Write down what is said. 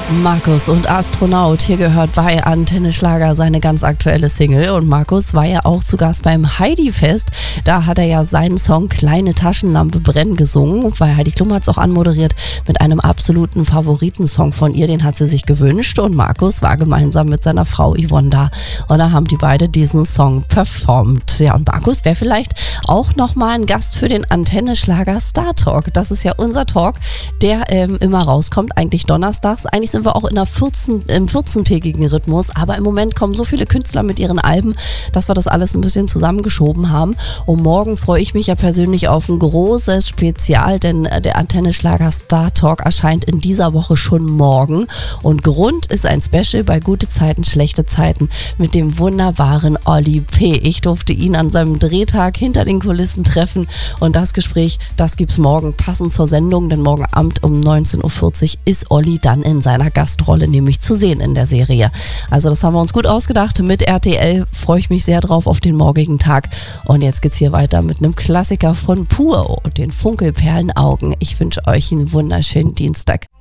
Markus und Astronaut. Hier gehört bei Antenne Schlager seine ganz aktuelle Single. Und Markus war ja auch zu Gast beim Heidi-Fest. Da hat er ja seinen Song Kleine Taschenlampe brennen gesungen, weil Heidi Klum hat es auch anmoderiert mit einem absoluten Favoritensong von ihr. Den hat sie sich gewünscht und Markus war gemeinsam mit seiner Frau Yvonne da. Und da haben die beide diesen Song performt. Ja, und Markus wäre vielleicht auch nochmal ein Gast für den Antenne Schlager Star Talk. Das ist ja unser Talk, der immer rauskommt, eigentlich donnerstags. Eigentlich sind wir auch im 14-tägigen Rhythmus, aber im Moment kommen so viele Künstler mit ihren Alben, dass wir das alles ein bisschen zusammengeschoben haben. Und morgen freue ich mich ja persönlich auf ein großes Spezial, denn der Antenne Schlager Star Talk erscheint in dieser Woche schon morgen. Und Grund ist ein Special bei Gute Zeiten, Schlechte Zeiten mit dem wunderbaren Olli P. Ich durfte ihn an seinem Drehtag hinter den Kulissen treffen und das Gespräch, das gibt's morgen passend zur Sendung, denn morgen Abend um 19.40 Uhr ist Olli dann in seiner Gastrolle nämlich zu sehen in der Serie. Also das haben wir uns gut ausgedacht. Mit RTL freue ich mich sehr drauf auf den morgigen Tag. Und jetzt geht's hier weiter mit einem Klassiker von Pur, den Funkelperlenaugen. Ich wünsche euch einen wunderschönen Dienstag.